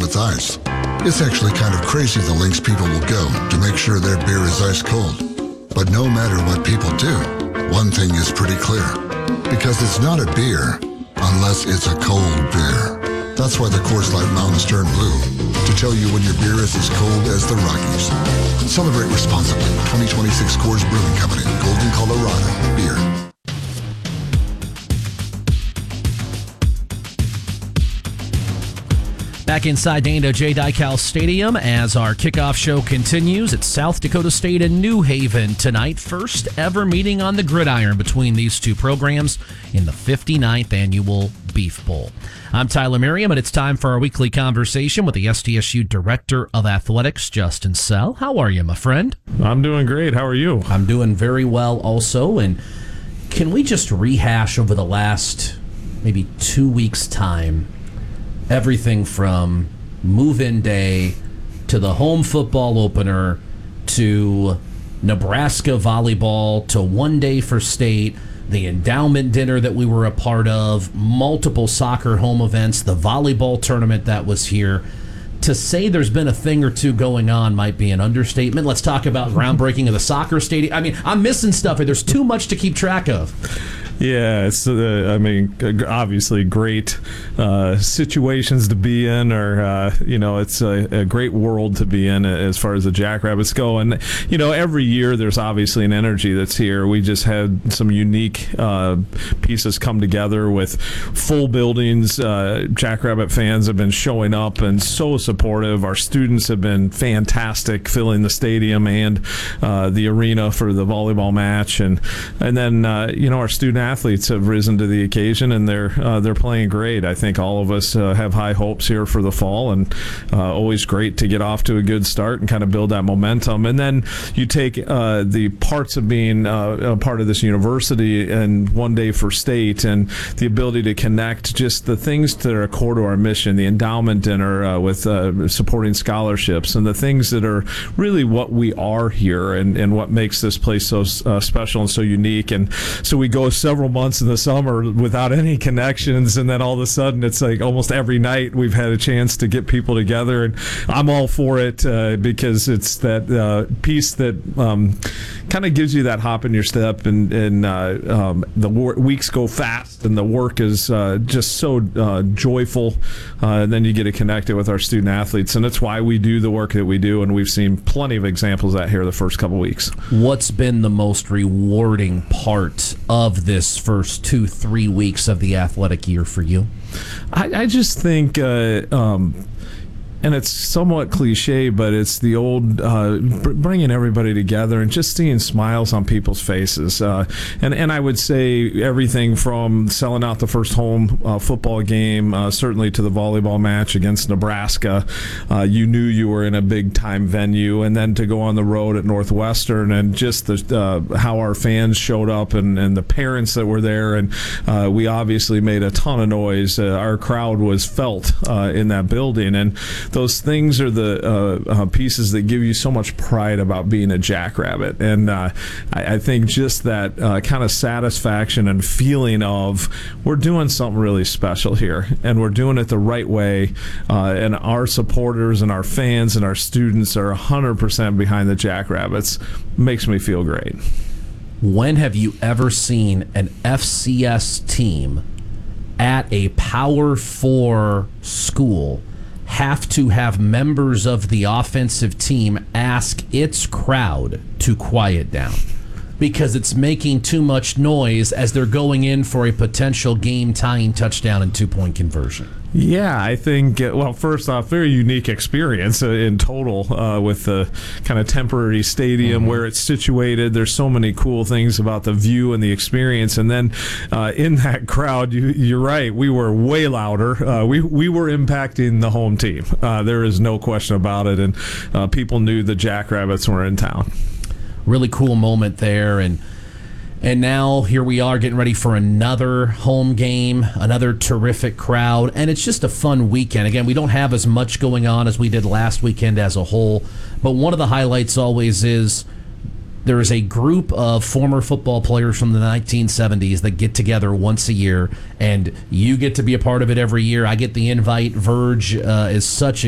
with ice. It's actually kind of crazy the lengths people will go to make sure their beer is ice cold. But no matter what people do, one thing is pretty clear. Because it's not a beer unless it's a cold beer. That's why the Coors Light Mountains turn blue, to tell you when your beer is as cold as the Rockies. Celebrate responsibly. 2026 Coors Brewing Company, Golden, Colorado. Beer. Back inside Dana J. Dykow Stadium as our kickoff show continues. It's South Dakota State and New Haven tonight. First ever meeting on the gridiron between these two programs in the 59th annual Beef Bowl. I'm Tyler Merriam, and it's time for our weekly conversation with the SDSU Director of Athletics, Justin Sell. How are you, my friend? I'm doing great. How are you? I'm doing very well also. And can we just rehash over the last maybe 2 weeks' time everything from move-in day to the home football opener to Nebraska volleyball to one day for state, the endowment dinner that we were a part of, multiple soccer home events, the volleyball tournament that was here. To say there's been a thing or two going on might be an understatement. Let's talk about groundbreaking of the soccer stadium. I mean, I'm missing stuff. There's too much to keep track of. Yeah, it's obviously great situations to be in, or it's a great world to be in as far as the Jackrabbits go. And every year there's obviously an energy that's here. We just had some unique pieces come together with full buildings. Jackrabbit fans have been showing up and so supportive. Our students have been fantastic, filling the stadium and the arena for the volleyball match, and then our student athletes have risen to the occasion, and they're playing great. I think all of us have high hopes here for the fall, and always great to get off to a good start and kind of build that momentum. And then you take the parts of being a part of this university and one day for state, and the ability to connect just the things that are core to our mission, the endowment dinner with supporting scholarships, and the things that are really what we are here and what makes this place so special and so unique. And so we go several months in the summer without any connections, and then all of a sudden it's like almost every night we've had a chance to get people together, and I'm all for it because it's that piece that kind of gives you that hop in your step, and the weeks go fast and the work is just so joyful, and then you get to connect it with our student athletes, and that's why we do the work that we do, and we've seen plenty of examples of that here the first couple weeks. What's been the most rewarding part of this first 2-3 weeks of the athletic year for you? I just think and it's somewhat cliche, but it's the old bringing everybody together and just seeing smiles on people's faces. And I would say everything from selling out the first home football game, certainly to the volleyball match against Nebraska. You knew you were in a big-time venue, and then to go on the road at Northwestern, and just how our fans showed up and the parents that were there. And we obviously made a ton of noise. Our crowd was felt in that building, and those things are the pieces that give you so much pride about being a Jackrabbit. And I think just that kind of satisfaction and feeling of we're doing something really special here, and we're doing it the right way, and our supporters and our fans and our students are 100% behind the Jackrabbits, makes me feel great. When have you ever seen an FCS team at a Power 4 school have to have members of the offensive team ask its crowd to quiet down because it's making too much noise as they're going in for a potential game-tying touchdown and two-point conversion? Yeah, I think, well, first off, very unique experience in total with the kind of temporary stadium where it's situated. There's so many cool things about the view and the experience. And then in that crowd, you're right, we were way louder. We were impacting the home team. There is no question about it. And people knew the Jackrabbits were in town. Really cool moment there. And now here we are getting ready for another home game, another terrific crowd, and it's just a fun weekend. Again, we don't have as much going on as we did last weekend as a whole, but one of the highlights always is there is a group of former football players from the 1970s that get together once a year, and you get to be a part of it every year. I get the invite. Verge is such a